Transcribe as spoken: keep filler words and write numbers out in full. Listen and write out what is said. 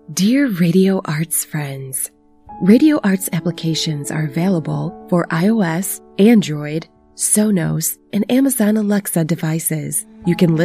Dear Radio Arts friends, Radio Arts applications are available for iOS, Android, Sonos, and Amazon Alexa devices. You can